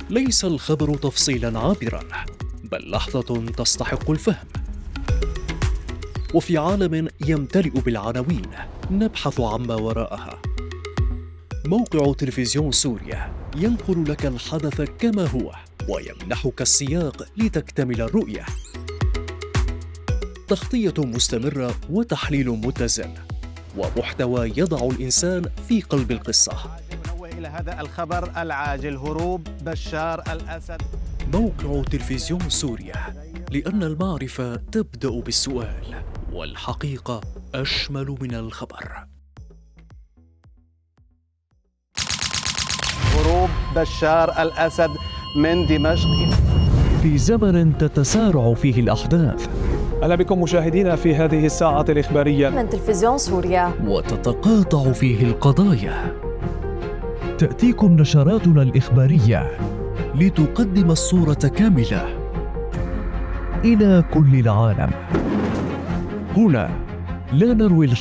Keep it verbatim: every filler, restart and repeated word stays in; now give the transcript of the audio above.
ليس الخبر تفصيلا عابرا، بل لحظة تستحق الفهم. وفي عالم يمتلئ بالعناوين نبحث عما وراءها. موقع تلفزيون سوريا ينقل لك الحدث كما هو ويمنحك السياق لتكتمل الرؤية. تغطية مستمرة وتحليل متزن ومحتوى يضع الإنسان في قلب القصة. ننوه إلى هذا الخبر العاجل: هروب بشار الأسد. موقع تلفزيون سوريا، لأن المعرفة تبدأ بالسؤال والحقيقة أشمل من الخبر. هروب بشار الأسد من دمشق. في زمن تتسارع فيه الأحداث، أهلا بكم مشاهدينا في هذه الساعة الإخبارية من تلفزيون سوريا، وتتقاطع فيه القضايا، تأتيكم نشراتنا الإخبارية لتقدم الصورة كاملة إلى كل العالم. هنا لا نروي